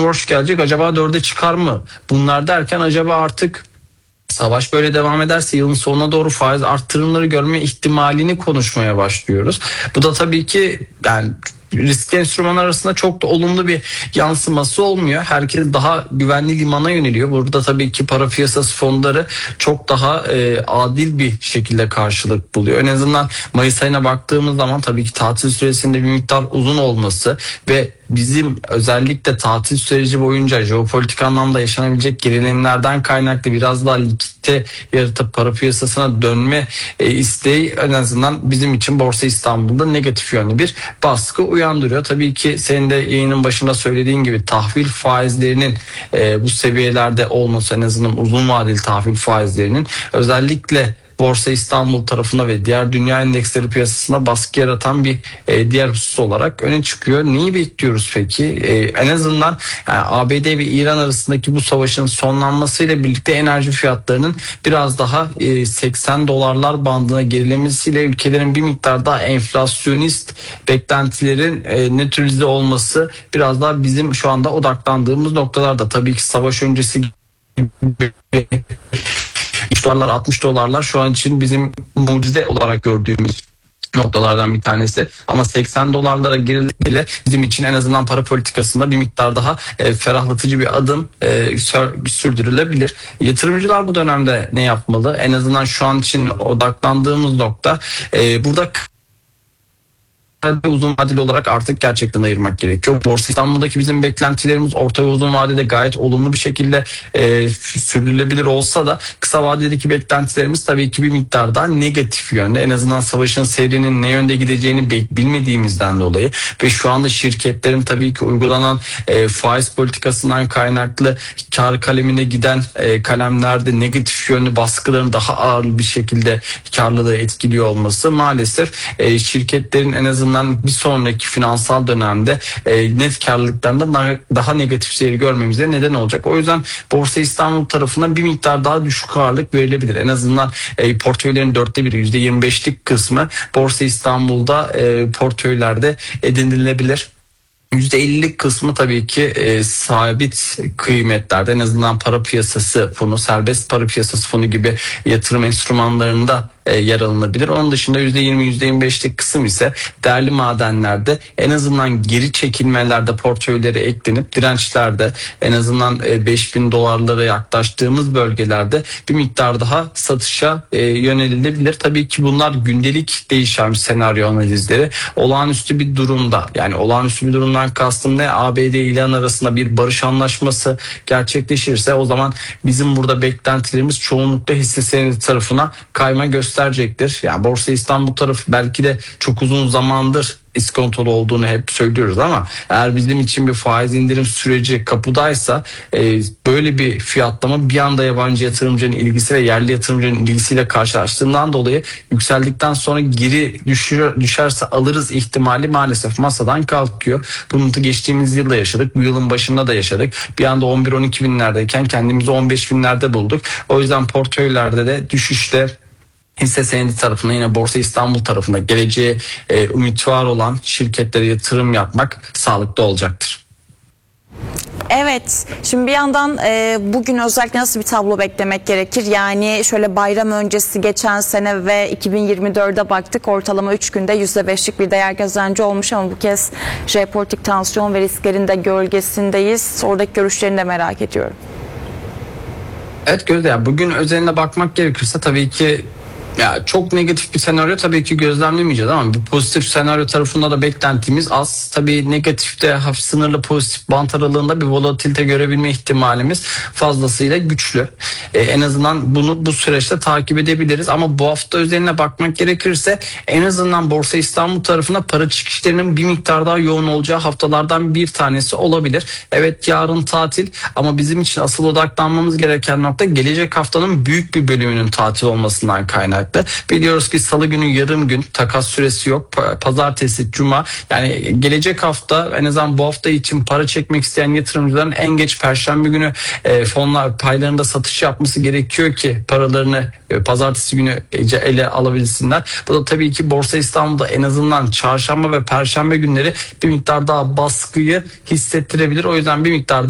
Cumhurbaşkanı gelecek, acaba 4'e çıkar mı? Bunlar derken acaba artık savaş böyle devam ederse yılın sonuna doğru faiz arttırımları görme ihtimalini konuşmaya başlıyoruz. Bu da tabii ki yani riskli enstrümanlar arasında çok da olumlu bir yansıması olmuyor. Herkes daha güvenli limana yöneliyor. Burada tabii ki para piyasası fonları çok daha adil bir şekilde karşılık buluyor. En azından Mayıs ayına baktığımız zaman tabii ki tatil süresinde bir miktar uzun olması ve bizim özellikle tatil süreci boyunca jeopolitik anlamda yaşanabilecek gerilimlerden kaynaklı biraz daha likidite yaratıp para piyasasına dönme isteği en azından bizim için Borsa İstanbul'da negatif yönlü bir baskı uyandırıyor. Tabii ki senin de yayının başında söylediğin gibi tahvil faizlerinin bu seviyelerde olması, en azından uzun vadeli tahvil faizlerinin özellikle Borsa İstanbul tarafına ve diğer dünya endeksleri piyasasına baskı yaratan bir diğer husus olarak öne çıkıyor. Neyi bekliyoruz peki? En azından yani ABD ve İran arasındaki bu savaşın sonlanmasıyla birlikte enerji fiyatlarının biraz daha $80 bandına gerilemesiyle ülkelerin bir miktar daha enflasyonist beklentilerin nötralize olması biraz daha bizim şu anda odaklandığımız noktalarda. Tabii ki savaş öncesi $60 $60 şu an için bizim mucize olarak gördüğümüz noktalardan bir tanesi. Ama $80'lara girildiğinde bizim için en azından para politikasında bir miktar daha ferahlatıcı bir adım sürdürülebilir. Yatırımcılar bu dönemde ne yapmalı? En azından şu an için odaklandığımız nokta burada uzun vadeli olarak artık gerçekten ayırmak gerekiyor. Borsa İstanbul'daki bizim beklentilerimiz orta ve uzun vadede gayet olumlu bir şekilde sürdürülebilir olsa da kısa vadedeki beklentilerimiz tabii ki bir miktar daha negatif yönde. En azından savaşın seyrinin ne yönde gideceğini bilmediğimizden dolayı ve şu anda şirketlerin tabii ki uygulanan faiz politikasından kaynaklı kar kalemine giden kalemlerde negatif yönlü baskıların daha ağır bir şekilde karlılığı etkiliyor olması maalesef şirketlerin en azından bir sonraki finansal dönemde net karlılıklarında daha negatif seyir görmemize neden olacak. O yüzden Borsa İstanbul tarafından bir miktar daha düşük ağırlık verilebilir. En azından portföylerin %1'i %25'lik kısmı Borsa İstanbul'da portföylerde edinilebilir. %50'lik kısmı tabii ki sabit kıymetlerde, en azından para piyasası fonu, serbest para piyasası fonu gibi yatırım enstrümanlarında yer alınabilir. Onun dışında %20, %25'lik kısım ise değerli madenlerde en azından geri çekilmelerde portföylere eklenip dirençlerde en azından $5.000'lara yaklaştığımız bölgelerde bir miktar daha satışa yönelilebilir. Tabii ki bunlar gündelik değişen senaryo analizleri. Olağanüstü bir durumda, yani olağanüstü bir durumdan kastım ne? ABD ile İran arasında bir barış anlaşması gerçekleşirse o zaman bizim burada beklentilerimiz çoğunlukla hisse senedi tarafına kayma gösterecektir. Yani Borsa İstanbul tarafı belki de çok uzun zamandır iskontolu olduğunu hep söylüyoruz ama eğer bizim için bir faiz indirim süreci kapıdaysa böyle bir fiyatlama bir anda yabancı yatırımcının ilgisi ve yerli yatırımcının ilgisiyle karşılaştığından dolayı yükseldikten sonra geri düşerse alırız ihtimali maalesef masadan kalkıyor. Bunu da geçtiğimiz yılda yaşadık. Bu yılın başında da yaşadık. Bir anda 11-12 binlerdeyken kendimizi 15 binlerde bulduk. O yüzden portföylerde de düşüşte hisse senedi tarafına, yine Borsa İstanbul tarafına geleceğe ümit var olan şirketlere yatırım yapmak sağlıklı olacaktır. Evet, şimdi bir yandan bugün özellikle nasıl bir tablo beklemek gerekir? Yani şöyle bayram öncesi geçen sene ve 2024'e baktık, ortalama 3 günde %5'lik bir değer kazancı olmuş ama bu kez jeopolitik tansiyon ve risklerin de gölgesindeyiz. Oradaki görüşlerini de merak ediyorum. Evet Gözde, yani bugün özeline bakmak gerekirse tabii ki ya çok negatif bir senaryo tabii ki gözlemlemeyeceğiz ama bu pozitif senaryo tarafında da beklentimiz az. Tabii negatifte hafif sınırlı pozitif bant aralığında bir volatilite görebilme ihtimalimiz fazlasıyla güçlü. En azından bunu bu süreçte takip edebiliriz ama bu hafta özeline bakmak gerekirse en azından Borsa İstanbul tarafına para çıkışlarının bir miktar daha yoğun olacağı haftalardan bir tanesi olabilir. Evet, yarın tatil ama bizim için asıl odaklanmamız gereken nokta gelecek haftanın büyük bir bölümünün tatil olmasından kaynaklı. Biliyoruz ki salı günü yarım gün, takas süresi yok. Pazartesi, cuma, yani gelecek hafta en azından bu hafta için para çekmek isteyen yatırımcıların en geç perşembe günü fonlar paylarında satış yapması gerekiyor ki paralarını pazartesi günü ele alabilsinler. Bu da tabii ki Borsa İstanbul'da en azından çarşamba ve perşembe günleri bir miktar daha baskıyı hissettirebilir. O yüzden bir miktar